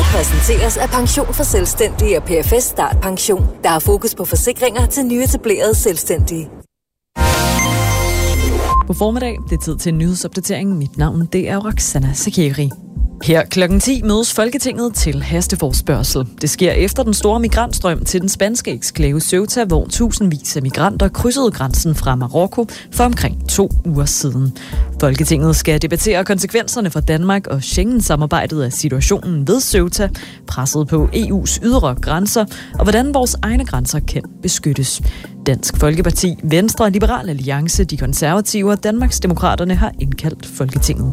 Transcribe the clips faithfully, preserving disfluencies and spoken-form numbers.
præsenteres af Pension for Selvstændige og P F S Start Pension, der har fokus på forsikringer til nyetablerede selvstændige. God formiddag. Det er tid til en nyhedsopdatering. Mit navn det er Roxana Sakiri. Her klokken ti mødes Folketinget til hasteforespørgsel. Det sker efter den store migrantstrøm til den spanske eksklave Ceuta, hvor tusindvis af migranter krydsede grænsen fra Marokko for omkring to uger siden. Folketinget skal debattere konsekvenserne for Danmark og Schengen-samarbejdet af situationen ved Ceuta, presset på E U's ydre grænser og hvordan vores egne grænser kan beskyttes. Dansk Folkeparti, Venstre, Liberal Alliance, De Konservative og Danmarksdemokraterne har indkaldt Folketinget.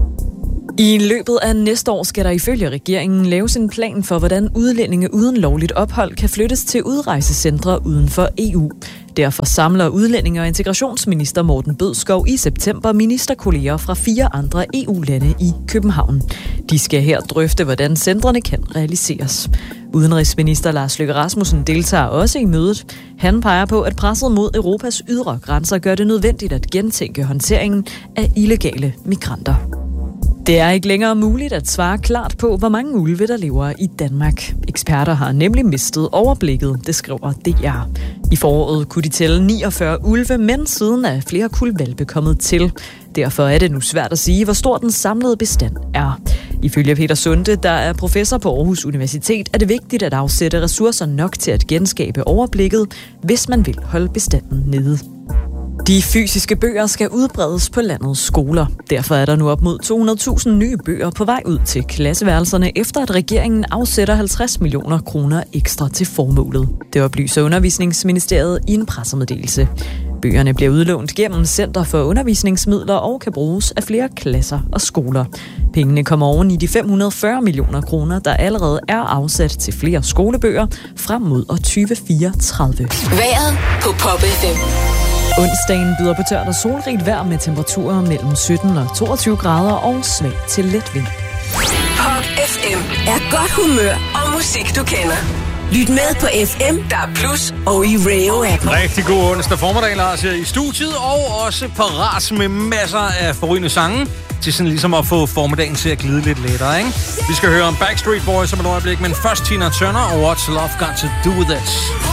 I løbet af næste år skal der ifølge regeringen laves en plan for, hvordan udlændinge uden lovligt ophold kan flyttes til udrejsecentre uden for E U. Derfor samler udlændinge- og integrationsminister Morten Bødskov i september ministerkolleger fra fire andre E U-lande i København. De skal her drøfte, hvordan centrene kan realiseres. Udenrigsminister Lars Løkke Rasmussen deltager også i mødet. Han peger på, at presset mod Europas ydre grænser gør det nødvendigt at gentænke håndteringen af illegale migranter. Det er ikke længere muligt at svare klart på, hvor mange ulve, der lever i Danmark. Eksperter har nemlig mistet overblikket, det skriver D R. I foråret kunne de tælle niogfyrre ulve, men siden er flere kuld hvalpe kommet til. Derfor er det nu svært at sige, hvor stor den samlede bestand er. Ifølge Peter Sunde, der er professor på Aarhus Universitet, er det vigtigt at afsætte ressourcer nok til at genskabe overblikket, hvis man vil holde bestanden nede. De fysiske bøger skal udbredes på landets skoler. Derfor er der nu op mod to hundrede tusind nye bøger på vej ud til klasseværelserne, efter at regeringen afsætter halvtreds millioner kroner ekstra til formålet. Det oplyser Undervisningsministeriet i en pressemeddelelse. Bøgerne bliver udlånt gennem Center for Undervisningsmidler og kan bruges af flere klasser og skoler. Pengene kommer oven i de fem hundrede og fyrre millioner kroner, der allerede er afsat til flere skolebøger frem mod år tyve fireogtredive. Vejret på Pop F M. Onsdagen byder på tørt og solrigt vejr med temperaturer mellem sytten og toogtyve grader og svag til let vind. Pop F M er godt humør og musik, du kender. Lyt med på F M, der er plus, og i Radio-appen. Rigtig god onsdag formiddag, Lars, her i studiet, og også parat med masser af forrygende sange, til sådan ligesom at få formiddagen til at glide lidt lettere, ikke? Vi skal høre om Backstreet Boys om et øjeblik, men først Tina Turner og What's Love Got to Do With It.